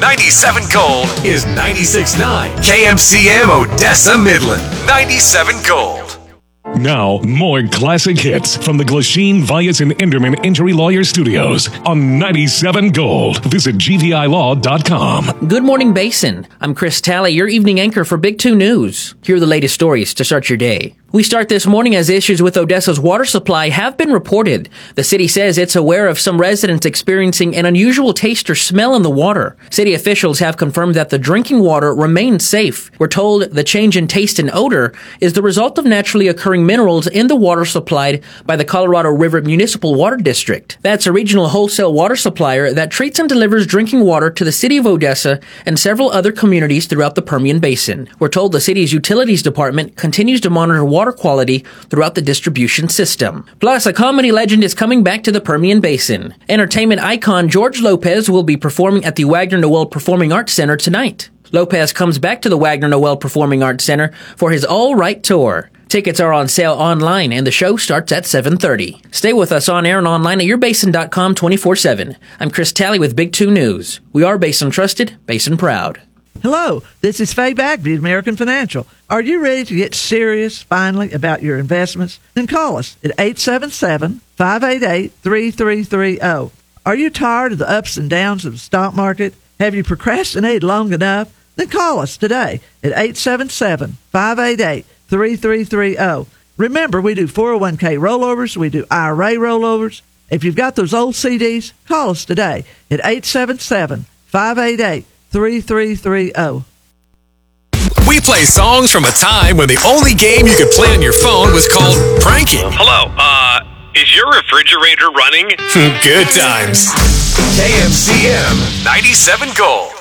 97 Gold is 96.9 KMCM Odessa Midland. 97 Gold. Now, more classic hits from the Glasheen, Vyas, and Enderman Injury Lawyer Studios on 97 Gold. Visit gvilaw.com. Good morning, Basin. I'm Chris Talley, your evening anchor for Big 2 News. Here are the latest stories to start your day. We start this morning as issues with Odessa's water supply have been reported. The city says it's aware of some residents experiencing an unusual taste or smell in the water. City officials have confirmed that the drinking water remains safe. We're told the change in taste and odor is the result of naturally occurring minerals in the water supplied by the Colorado River Municipal Water District. That's a regional wholesale water supplier that treats and delivers drinking water to the city of Odessa and several other communities throughout the Permian Basin. We're told the city's utilities department continues to monitor water quality throughout the distribution system. Plus, a comedy legend is coming back to the Permian Basin. Entertainment icon George Lopez will be performing at the Wagner Noel Performing Arts Center tonight. Lopez comes back to the Wagner Noel Performing Arts Center for his All Right Tour. Tickets are on sale online, and the show starts at 7:30. Stay with us on air and online at yourbasin.com 24/7. I'm Chris Talley with Big 2 News. We are Basin Trusted, Basin Proud. Hello, this is Faye Bagby of American Financial. Are you ready to get serious, finally, about your investments? Then call us at 877-588-3330. Are you tired of the ups and downs of the stock market? Have you procrastinated long enough? Then call us today at 877-588-3330. Remember, we do 401k rollovers, we do IRA rollovers. If you've got those old CDs, call us today at 877-588-3330. We play songs from a time when the only game you could play on your phone was called pranking. Hello, is your refrigerator running? Good times. KMCM 97 Gold.